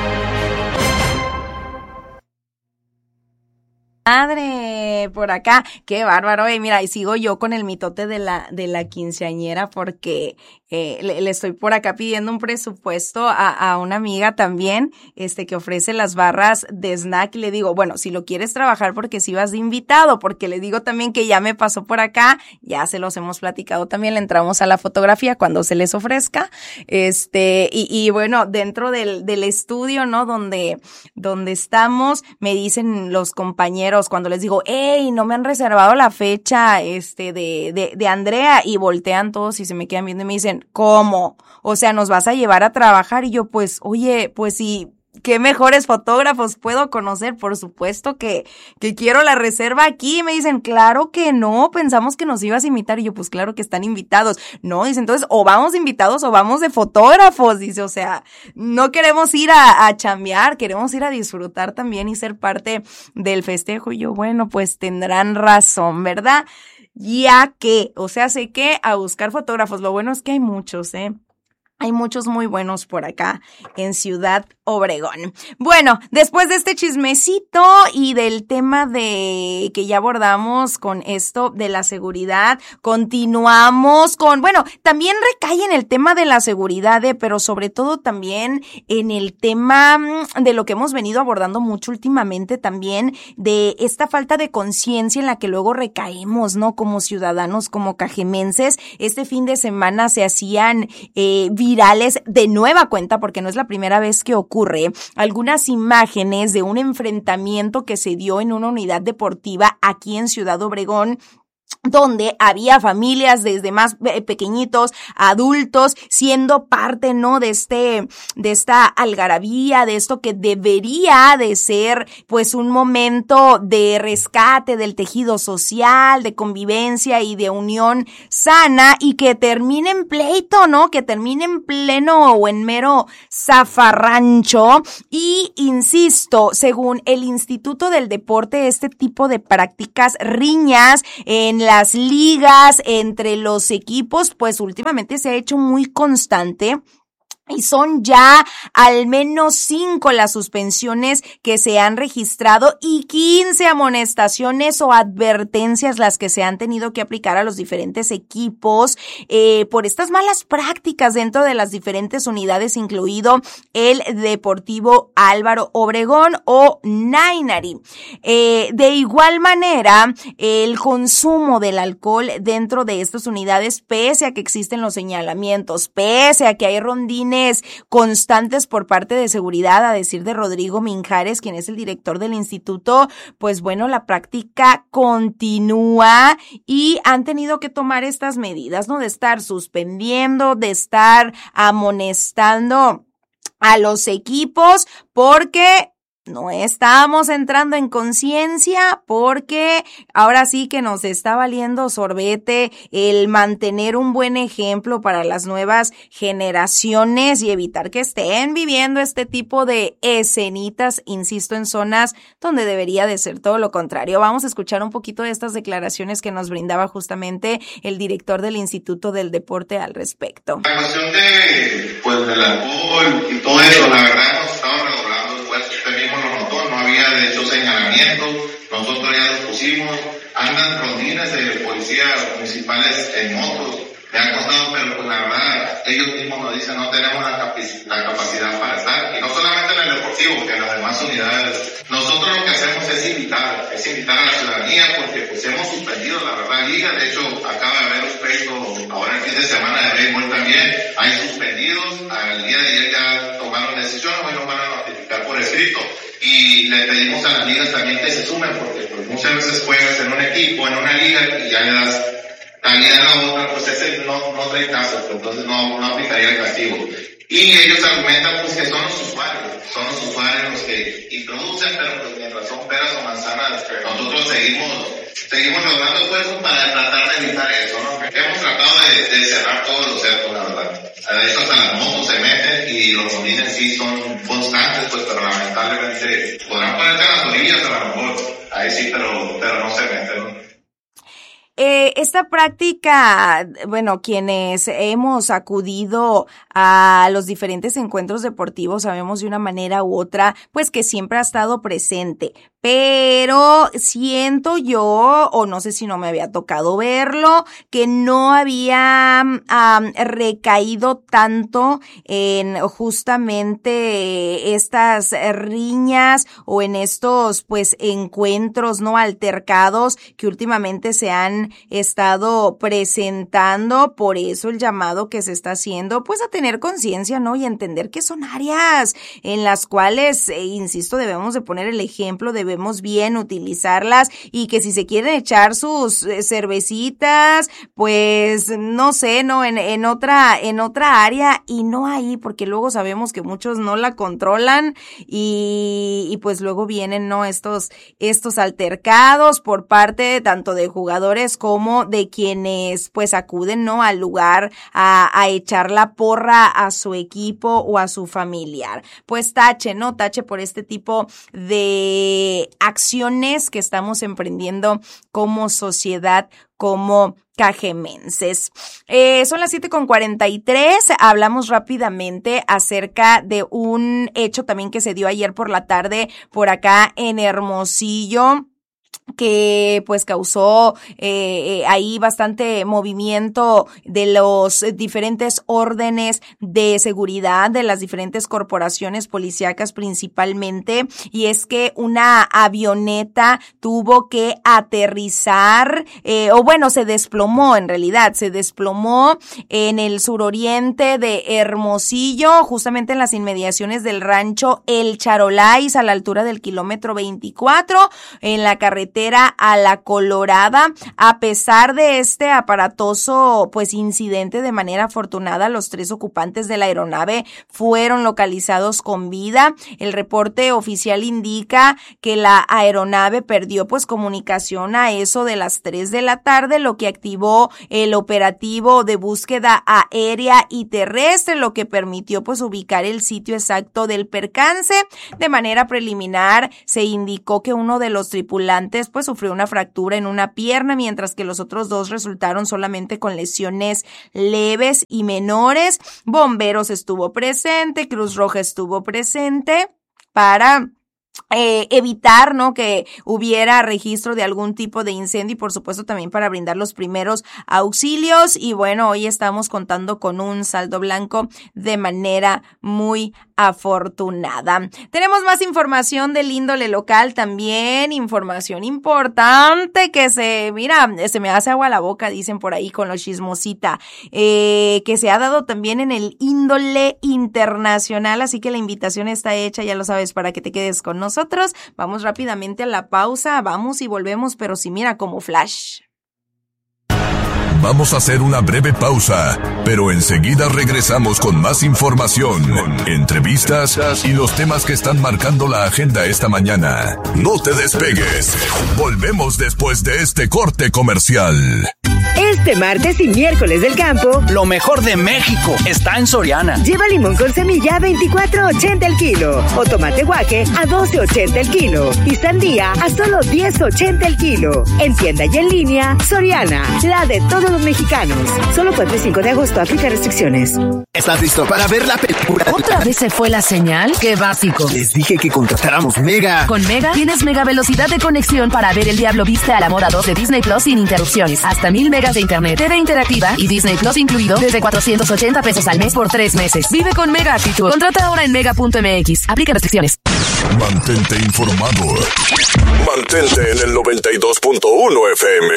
Madre, por acá, qué bárbaro, y mira, y sigo yo con el mitote de la de la quinceañera porque eh, le, le estoy por acá pidiendo un presupuesto a, a una amiga también, este, que ofrece las barras de snack, y le digo, bueno, si lo quieres trabajar porque si vas de invitado, porque le digo también que ya me pasó por acá, ya se los hemos platicado también, le entramos a la fotografía cuando se les ofrezca, este, y, y bueno, dentro del, del estudio, ¿no? Donde, donde estamos, me dicen los compañeros, cuando les digo, hey, no me han reservado la fecha este de, de, de Andrea, y voltean todos y se me quedan viendo y me dicen, ¿cómo? O sea, ¿nos vas a llevar a trabajar? Y yo, pues, oye, pues sí, ¿qué mejores fotógrafos puedo conocer? Por supuesto que, que quiero la reserva aquí. Y me dicen, claro que no, pensamos que nos ibas a invitar. Y yo, pues claro que están invitados. No, dice, entonces, o vamos de invitados o vamos de fotógrafos. Dice, o sea, no queremos ir a, a chambear, queremos ir a disfrutar también y ser parte del festejo. Y yo, bueno, pues tendrán razón, ¿verdad? Ya que, o sea, sé que a buscar fotógrafos, lo bueno es que hay muchos, ¿eh? Hay muchos muy buenos por acá en Ciudad Obregón. Bueno, después de este chismecito y del tema de que ya abordamos con esto de la seguridad, continuamos con, bueno, también recae en el tema de la seguridad, eh, pero sobre todo también en el tema de lo que hemos venido abordando mucho últimamente también, de esta falta de conciencia en la que luego recaemos, ¿no? Como ciudadanos, como cajemenses. Este fin de semana se hacían eh, virales de nueva cuenta, porque no es la primera vez que ocurre, algunas imágenes de un enfrentamiento que se dio en una unidad deportiva aquí en Ciudad Obregón, donde había familias desde más pequeñitos, adultos, siendo parte, ¿no? De este, de esta algarabía, de esto que debería de ser, pues, un momento de rescate del tejido social, de convivencia y de unión sana, y que termine en pleito, ¿no? Que termine en pleno o en mero zafarrancho. Y, insisto, según el Instituto del Deporte, este tipo de prácticas, riñas en las ligas, entre los equipos, pues últimamente se ha hecho muy constante. Y son ya al menos cinco las suspensiones que se han registrado y quince amonestaciones o advertencias las que se han tenido que aplicar a los diferentes equipos eh, por estas malas prácticas dentro de las diferentes unidades, incluido el Deportivo Álvaro Obregón o Nainari. Eh, de igual manera, el consumo del alcohol dentro de estas unidades, pese a que existen los señalamientos, pese a que hay rondines constantes por parte de seguridad, a decir de Rodrigo Minjares, quien es el director del instituto, pues bueno, la práctica continúa y han tenido que tomar estas medidas, ¿no? De estar suspendiendo, de estar amonestando a los equipos, porque no estamos entrando en conciencia, porque ahora sí que nos está valiendo sorbete el mantener un buen ejemplo para las nuevas generaciones y evitar que estén viviendo este tipo de escenitas, insisto, en zonas donde debería de ser todo lo contrario. Vamos a escuchar un poquito de estas declaraciones que nos brindaba justamente el director del Instituto del Deporte al respecto. La cuestión de, pues, del alcohol y todo eso, la verdad, nos estamos redoblando esfuerzos. Usted mismo lo notó, no había de hecho señalamiento, nosotros ya los pusimos, andan rondines de policías municipales en motos, me ha costado, pero pues la verdad, ellos mismos nos dicen, no tenemos la, capac- la capacidad para estar, y no solamente en el deportivo, que en las demás unidades. Nosotros lo que hacemos es invitar, es invitar a la ciudadanía, porque pues hemos suspendido, la verdad, liga, de hecho, acaba de haber un pleito, ahora el fin de semana de béisbol también, hay suspendidos, al día de ayer ya tomaron decisión, hoy nos van a notificar por escrito, y le pedimos a las ligas también que se sumen, porque pues muchas veces juegas en un equipo, en una liga, y ya le das calidad a la otra, pues ese no, no trae caso, pues entonces no, no aplicaría el castigo. Y ellos argumentan pues que son los usuarios, son los usuarios los que introducen, pero pues mientras son peras o manzanas, nosotros seguimos, seguimos logrando esfuerzos para tratar de evitar eso, ¿no? Hemos tratado de, de cerrar todos los cercos, la verdad. De hecho, hasta las motos se meten y los rondines sí son constantes, pues, pero lamentablemente podrán ponerte a las orillas a lo mejor, ahí sí, pero, pero no se meten, ¿no? Eh, esta práctica, bueno, quienes hemos acudido a los diferentes encuentros deportivos sabemos de una manera u otra, pues que siempre ha estado presente. Pero siento yo, o no sé si no me había tocado verlo, que no había um, recaído tanto en justamente estas riñas o en estos pues encuentros no altercados que últimamente se han estado presentando. Por eso el llamado que se está haciendo pues a tener conciencia, ¿no? Y entender que son áreas en las cuales, eh, insisto, debemos de poner el ejemplo, debemos bien utilizarlas, y que si se quieren echar sus eh, cervecitas, pues no sé, no en, en otra en otra área y no ahí, porque luego sabemos que muchos no la controlan y, y pues luego vienen no estos estos altercados por parte tanto de jugadores como de quienes pues acuden no al lugar a, a echar la porra a su equipo o a su familiar. Pues tache, ¿no? Tache por este tipo de acciones que estamos emprendiendo como sociedad, como cajemenses. Eh, son las siete con cuarenta y tres. Hablamos rápidamente acerca de un hecho también que se dio ayer por la tarde por acá en Hermosillo, que pues causó eh, ahí bastante movimiento de los diferentes órdenes de seguridad de las diferentes corporaciones policíacas principalmente, y es que una avioneta tuvo que aterrizar, eh, o bueno, se desplomó en realidad, se desplomó en el suroriente de Hermosillo, justamente en las inmediaciones del rancho El Charolais, a la altura del kilómetro veinticuatro, en la carretera a La Colorada. A pesar de este aparatoso pues incidente, de manera afortunada los tres ocupantes de la aeronave fueron localizados con vida. El reporte oficial indica que la aeronave perdió pues comunicación a eso de las tres de la tarde, lo que activó el operativo de búsqueda aérea y terrestre, lo que permitió pues ubicar el sitio exacto del percance. De manera preliminar se indicó que uno de los tripulantes pues sufrió una fractura en una pierna, mientras que los otros dos resultaron solamente con lesiones leves y menores. Bomberos estuvo presente, Cruz Roja estuvo presente para Eh, evitar, ¿no?, que hubiera registro de algún tipo de incendio, y por supuesto también para brindar los primeros auxilios. Y bueno, hoy estamos contando con un saldo blanco de manera muy afortunada. Tenemos más información del índole local, también información importante que se, mira, se me hace agua la boca, dicen por ahí con lo chismosita, eh, que se ha dado también en el índole internacional, así que la invitación está hecha, ya lo sabes, para que te quedes con nosotros. Nosotros vamos rápidamente a la pausa, vamos y volvemos, pero sí, mira, como flash. Vamos a hacer una breve pausa, pero enseguida regresamos con más información, entrevistas y los temas que están marcando la agenda esta mañana. No te despegues. Volvemos después de este corte comercial. Este martes y miércoles del campo, lo mejor de México está en Soriana. Lleva limón con semilla a veinticuatro ochenta el kilo, o tomate guaje a doce ochenta el kilo, y sandía a solo diez ochenta el kilo. En tienda y en línea, Soriana, la de todos los mexicanos. Solo cuatro y cinco de agosto, aplica restricciones. ¿Estás listo para ver la película? ¿Otra vez se fue la señal? ¡Qué básico! Les dije que contratáramos Mega. Con Mega tienes mega velocidad de conexión para ver El Diablo Viste a la Moda dos de Disney Plus sin interrupciones. Hasta mil megas de internet, T V interactiva y Disney Plus incluido desde cuatrocientos ochenta pesos al mes por tres meses. Vive con Mega Actitud. Contrata ahora en mega punto m x. Aplica restricciones. Mantente informado. Mantente en el noventa y dos punto uno F M.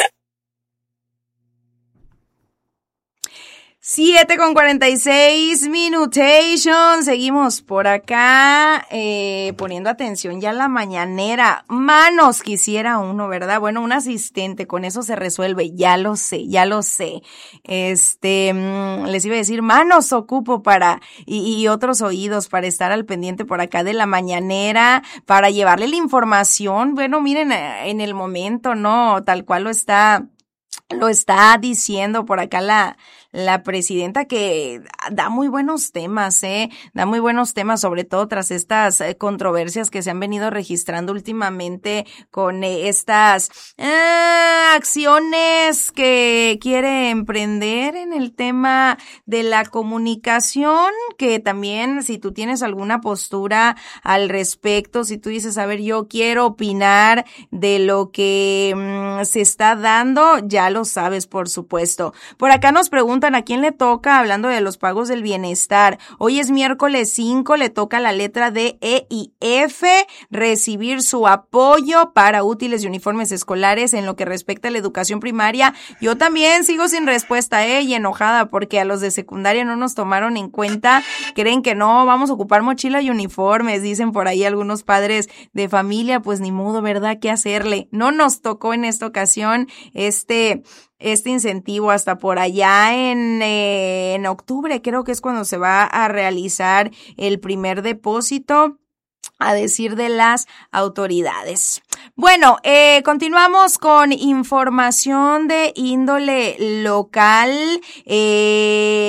siete con cuarenta y seis minutation. Seguimos por acá eh, poniendo atención ya a la mañanera. Manos quisiera uno, ¿verdad? Bueno, un asistente, con eso se resuelve. Ya lo sé, ya lo sé. Este, mmm, les iba a decir, manos ocupo para, y, y otros oídos para estar al pendiente por acá de la mañanera, para llevarle la información. Bueno, miren, en el momento, ¿no? Tal cual lo está, lo está diciendo por acá la, la presidenta, que da muy buenos temas, eh, da muy buenos temas, sobre todo tras estas eh, controversias que se han venido registrando últimamente con eh, estas eh, acciones que quiere emprender en el tema de la comunicación, que también, si tú tienes alguna postura al respecto, si tú dices, a ver, yo quiero opinar de lo que mmm, se está dando, ya lo sabes, por supuesto. Por acá nos preguntan a quién le toca, hablando de los pagos del bienestar. Hoy es miércoles cinco, le toca la letra D, E y F recibir su apoyo para útiles y uniformes escolares. En lo que respecta a la educación primaria, yo también sigo sin respuesta, eh, y enojada porque a los de secundaria no nos tomaron en cuenta. Creen que no, vamos a ocupar mochila y uniformes, dicen por ahí algunos padres de familia. Pues ni modo, ¿verdad? ¿Qué hacerle? No nos tocó en esta ocasión este este incentivo. Hasta por allá en, eh, en octubre creo que es cuando se va a realizar el primer depósito, a decir de las autoridades. Bueno, eh, continuamos con información de índole local. Eh,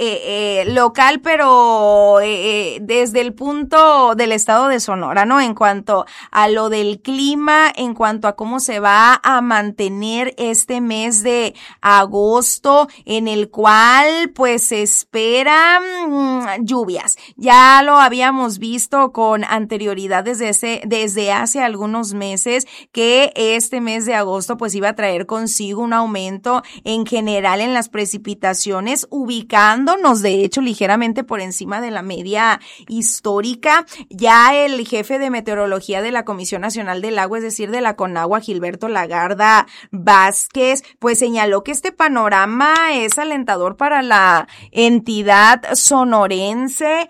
eh, eh, local, pero eh, desde el punto del estado de Sonora, ¿no? En cuanto a lo del clima, en cuanto a cómo se va a mantener este mes de agosto, en el cual pues se esperan mmm, lluvias. Ya lo habíamos visto con anterioridad desde ese, desde hace algunos meses, que este mes de agosto pues iba a traer consigo un aumento en general en las precipitaciones, ubicándonos de hecho ligeramente por encima de la media histórica. Ya el jefe de meteorología de la Comisión Nacional del Agua, es decir, de la CONAGUA, Gilberto Lagarda Vázquez, pues señaló que este panorama es alentador para la entidad sonorense,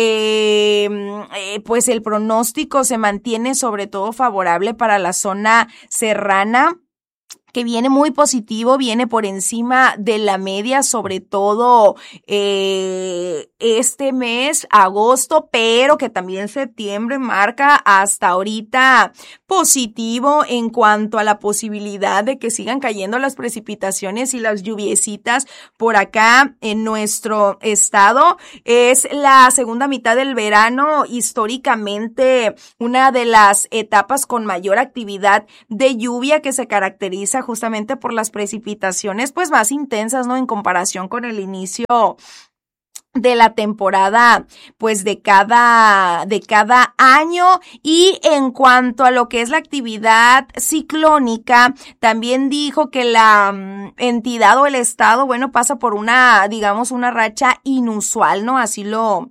que eh, pues el pronóstico se mantiene sobre todo favorable para la zona serrana, que viene muy positivo, viene por encima de la media, sobre todo eh, este mes, agosto, pero que también septiembre marca hasta ahorita positivo en cuanto a la posibilidad de que sigan cayendo las precipitaciones y las lluviecitas por acá en nuestro estado. Es la segunda mitad del verano, históricamente una de las etapas con mayor actividad de lluvia, que se caracteriza justamente por las precipitaciones pues más intensas, ¿no? En comparación con el inicio de la temporada pues de cada de cada año. Y en cuanto a lo que es la actividad ciclónica, también dijo que la um, entidad o el estado, bueno, pasa por una, digamos, una racha inusual, ¿no? Así lo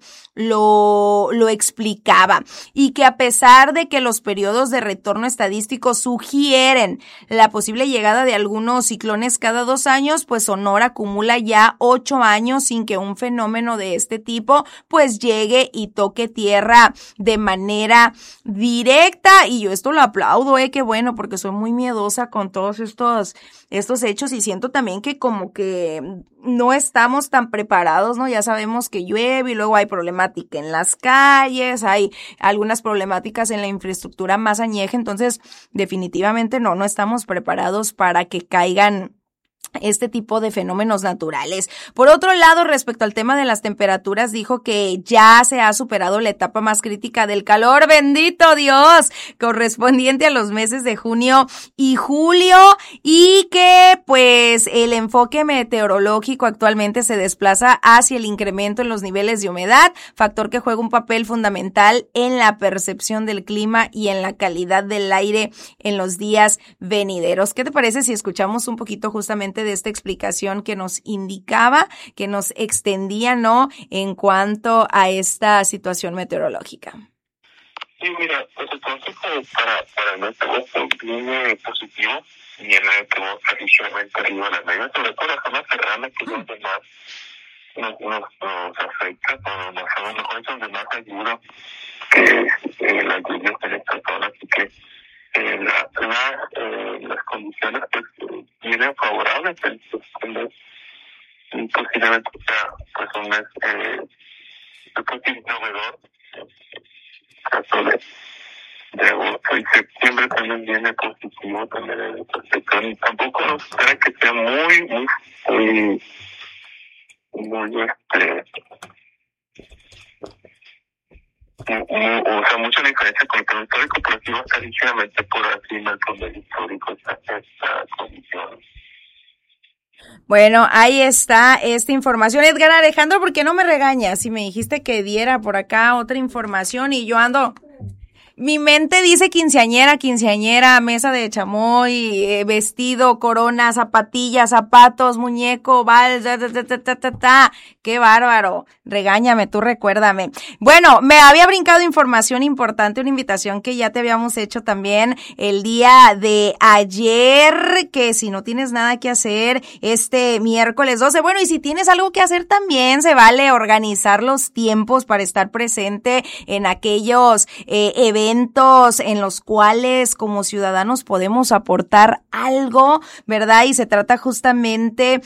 lo lo explicaba, y que a pesar de que los periodos de retorno estadístico sugieren la posible llegada de algunos ciclones cada dos años, pues Sonora acumula ya ocho años sin que un fenómeno de este tipo pues llegue y toque tierra de manera directa. Y yo esto lo aplaudo, eh, qué bueno, porque soy muy miedosa con todos estos estos hechos, y siento también que como que no estamos tan preparados, ¿no? Ya sabemos que llueve y luego hay problemática en las calles, hay algunas problemáticas en la infraestructura más añeja, entonces definitivamente no, no estamos preparados para que caigan este tipo de fenómenos naturales. Por otro lado, respecto al tema de las temperaturas, dijo que ya se ha superado la etapa más crítica del calor, bendito Dios, correspondiente a los meses de junio y julio, y que pues el enfoque meteorológico actualmente se desplaza hacia el incremento en los niveles de humedad, factor que juega un papel fundamental en la percepción del clima y en la calidad del aire en los días venideros. ¿Qué te parece si escuchamos un poquito justamente de esta explicación que nos indicaba, que nos extendía, ¿no?, en cuanto a esta situación meteorológica? Sí, mira, pues el consejo para, para el mes de agosto viene positivo, viene que va tradicionalmente arriba de la media, sobre todo la zona serrana, que es donde más nos, nos, nos afecta, o nos, a lo mejor es donde más ayuda que eh, las lluvias en esta zona, así que Eh, la, la, eh, las condiciones pues eh, vienen favorables, entonces y posiblemente sea pues un mes eh, yo creo que innovador, caso de, de agosto, y septiembre también viene positivo también en el aspecto, y tampoco nos espera que sea muy muy muy muy este o sea, mucha diferencia con el plan histórico, pero sí va a estar ligeramente por encima del promedio histórico esta, esta condición. Bueno, ahí está esta información. Edgar Alejandro, ¿por qué no me regañas? Si me dijiste que diera por acá otra información y yo ando... Mi mente dice quinceañera, quinceañera, mesa de chamoy, eh, vestido, corona, zapatillas, zapatos, muñeco, vals, ta, ta, ta, ta, ta, ta. ¡Qué bárbaro! Regáñame, tú recuérdame. Bueno, me había brincado información importante, una invitación que ya te habíamos hecho también el día de ayer, que si no tienes nada que hacer este miércoles doce, bueno, y si tienes algo que hacer también, se vale organizar los tiempos para estar presente en aquellos eh, eventos eventos en los cuales como ciudadanos podemos aportar algo, ¿verdad? Y se trata justamente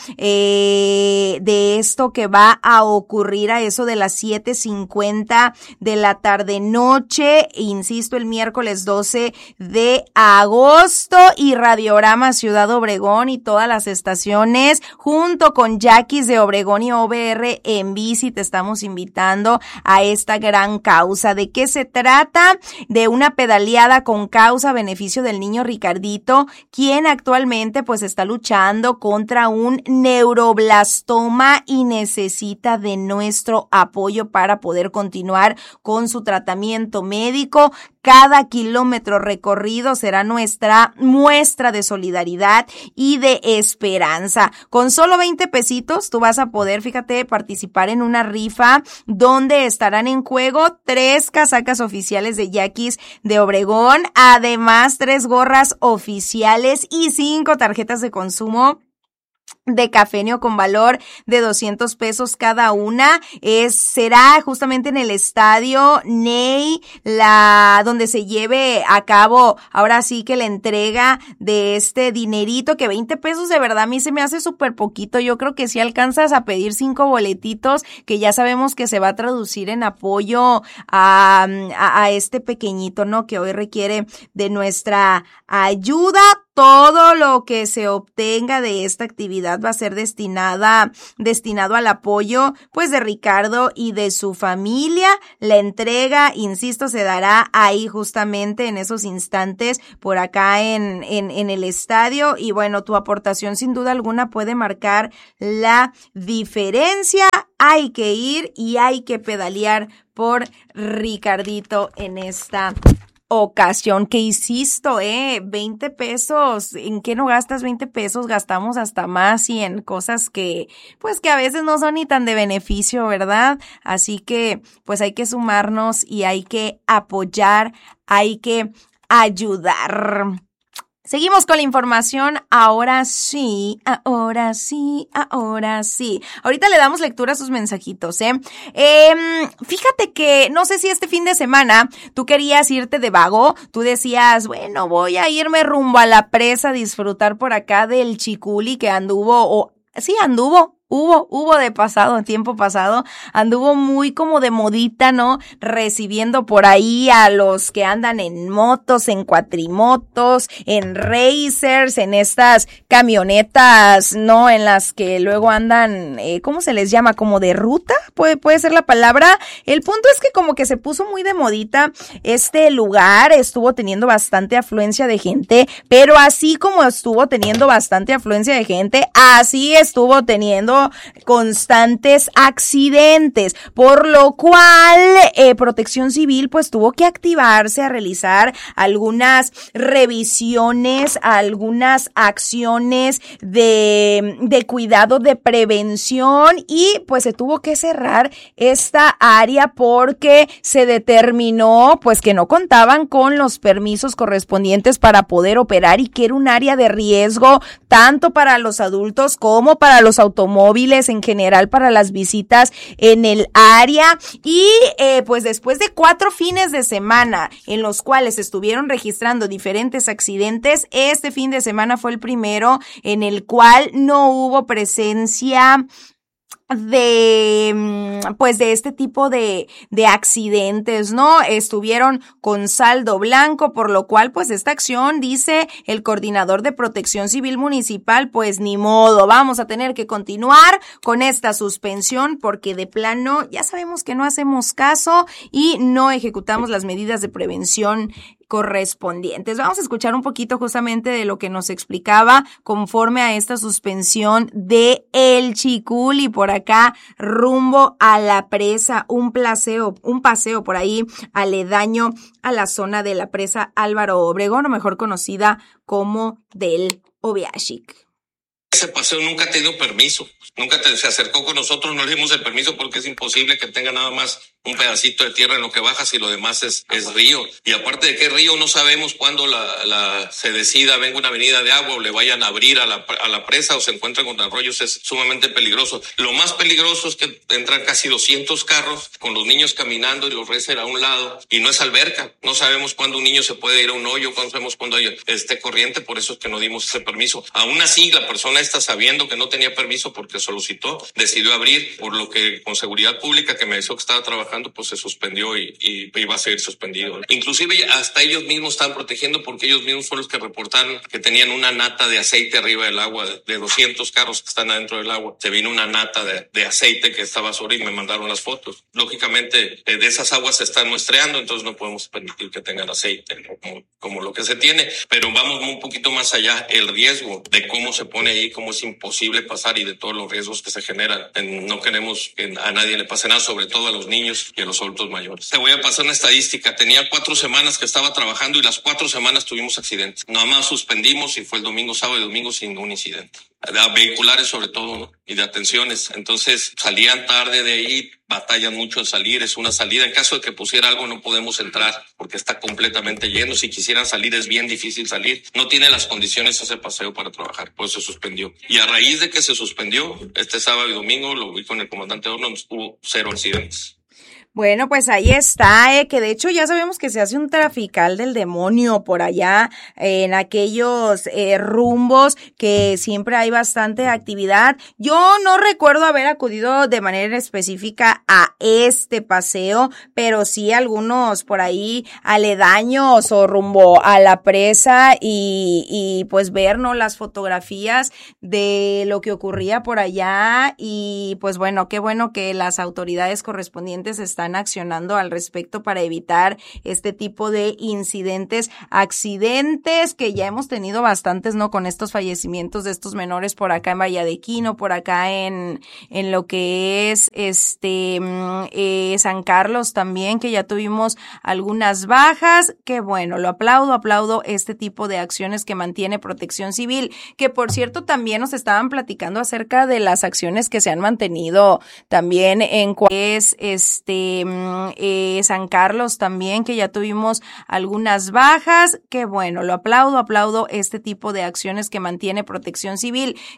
eh, de esto que va a ocurrir a eso de las siete cincuenta de la tarde-noche, insisto, el miércoles doce de agosto, y Radiorama Ciudad Obregón y todas las estaciones, junto con Yaquis de Obregón y O V R en bici, te estamos invitando a esta gran causa. ¿De qué se trata? De una pedaleada con causa a beneficio del niño Ricardito, quien actualmente pues está luchando contra un neuroblastoma y necesita de nuestro apoyo para poder continuar con su tratamiento médico. Cada kilómetro recorrido será nuestra muestra de solidaridad y de esperanza. Con solo veinte pesitos tú vas a poder, fíjate, participar en una rifa donde estarán en juego tres casacas oficiales de Yaquis de Obregón, además tres gorras oficiales y cinco tarjetas de consumo de Cafenio con valor de doscientos pesos cada una. Es, será justamente en el estadio Ney, la, donde se lleve a cabo ahora sí que la entrega de este dinerito, que veinte pesos de verdad a mí se me hace súper poquito. Yo creo que si alcanzas a pedir cinco boletitos, que ya sabemos que se va a traducir en apoyo a, a, a este pequeñito, ¿no? Que hoy requiere de nuestra ayuda. Todo lo que se obtenga de esta actividad va a ser destinada, destinado al apoyo, pues, de Ricardo y de su familia. La entrega, insisto, se dará ahí justamente en esos instantes por acá en, en, en el estadio. Y bueno, tu aportación sin duda alguna puede marcar la diferencia. Hay que ir y hay que pedalear por Ricardito en esta ocasión, que insisto, eh, veinte pesos, ¿en qué no gastas veinte pesos? Gastamos hasta más y en cosas que, pues que a veces no son ni tan de beneficio, ¿verdad? Así que, pues hay que sumarnos y hay que apoyar, hay que ayudar. Seguimos con la información, ahora sí, ahora sí, ahora sí. Ahorita le damos lectura a sus mensajitos, ¿eh? Eh, fíjate que, no sé si este fin de semana tú querías irte de vago, tú decías, bueno, voy a irme rumbo a la presa a disfrutar por acá del Chiculi que anduvo, o sí, anduvo. Hubo, hubo de pasado, en tiempo pasado, anduvo muy como de modita, ¿no? Recibiendo por ahí a los que andan en motos, en cuatrimotos, en racers, en estas camionetas, ¿no? En las que luego andan, eh, ¿cómo se les llama? Como de ruta, puede, puede ser la palabra. El punto es que como que se puso muy de modita este lugar, estuvo teniendo bastante afluencia de gente, pero así como estuvo teniendo bastante afluencia de gente, así estuvo teniendo constantes accidentes, por lo cual eh, Protección Civil pues tuvo que activarse a realizar algunas revisiones, algunas acciones de, de cuidado, de prevención, y pues se tuvo que cerrar esta área porque se determinó pues que no contaban con los permisos correspondientes para poder operar y que era un área de riesgo tanto para los adultos como para los automóviles, en general para las visitas en el área. Y eh, pues después de cuatro fines de semana en los cuales estuvieron registrando diferentes accidentes, este fin de semana fue el primero en el cual no hubo presencia de, pues de este tipo de, de accidentes, ¿no? Estuvieron con saldo blanco, por lo cual, pues esta acción, dice el coordinador de Protección Civil Municipal, pues ni modo, vamos a tener que continuar con esta suspensión porque de plano ya sabemos que no hacemos caso y no ejecutamos las medidas de prevención correspondientes. Vamos a escuchar un poquito justamente de lo que nos explicaba conforme a esta suspensión de El Chiculi por acá rumbo a la presa, un paseo, un paseo por ahí aledaño a la zona de la presa Álvaro Obregón, o mejor conocida como del Oveachic. Ese paseo nunca ha tenido permiso, nunca te, se acercó con nosotros, no le dimos el permiso porque es imposible que tenga nada más un pedacito de tierra en lo que bajas y lo demás es, es río. Y aparte de que río, no sabemos cuándo la, la, se decida, venga una avenida de agua o le vayan a abrir a la, a la presa o se encuentran con arroyos, es sumamente peligroso. Lo más peligroso es que entran casi doscientos carros con los niños caminando y los reces a un lado y no es alberca. No sabemos cuándo un niño se puede ir a un hoyo, cuándo sabemos cuándo hay este corriente, por eso es que no dimos ese permiso. Aún así, la persona está sabiendo que no tenía permiso porque solicitó, decidió abrir, por lo que con seguridad pública que me dijo que estaba trabajando, pues se suspendió y, y, y va a seguir suspendido. Inclusive hasta ellos mismos están protegiendo porque ellos mismos fueron los que reportaron que tenían una nata de aceite arriba del agua, de doscientos carros que están adentro del agua. Se vino una nata de, de aceite que estaba sobre y me mandaron las fotos. Lógicamente, eh, de esas aguas se están muestreando, entonces no podemos permitir que tengan aceite, ¿no? como, como lo que se tiene. Pero vamos un poquito más allá, el riesgo de cómo se pone ahí, cómo es imposible pasar y de todos los riesgos que se generan. No queremos que a nadie le pase nada, sobre todo a los niños y a los adultos mayores. Te voy a pasar una estadística. Tenía cuatro semanas que estaba trabajando y las cuatro semanas tuvimos accidentes. Nada más suspendimos y fue el domingo, sábado y domingo sin un incidente. De vehiculares sobre todo, ¿no? Y de atenciones. Entonces salían tarde de ahí, batallan mucho en salir, es una salida. En caso de que pusiera algo no podemos entrar porque está completamente lleno. Si quisieran salir es bien difícil salir. No tiene las condiciones ese paseo para trabajar, pues se suspendió. Y a raíz de que se suspendió, este sábado y domingo, lo vi con el comandante Hornos, hubo cero accidentes. Bueno, pues ahí está, eh, que de hecho ya sabemos que se hace un trafical del demonio por allá, eh, en aquellos eh, rumbos que siempre hay bastante actividad. Yo no recuerdo haber acudido de manera específica a este paseo, pero sí algunos por ahí aledaños o rumbo a la presa y, y pues ver, ¿no?, las fotografías de lo que ocurría por allá y pues bueno, qué bueno que las autoridades correspondientes están están accionando al respecto para evitar este tipo de incidentes, accidentes que ya hemos tenido bastantes, ¿no? Con estos fallecimientos de estos menores por acá en Valladequino, por acá en, en lo que es este eh, San Carlos también, que ya tuvimos algunas bajas, que bueno, lo aplaudo, aplaudo este tipo de acciones que mantiene Protección Civil, que por cierto también nos estaban platicando acerca de las acciones que se han mantenido también en cual es este Eh, San Carlos también, que ya tuvimos algunas bajas, que bueno, lo aplaudo, aplaudo este tipo de acciones que mantiene Protección Civil.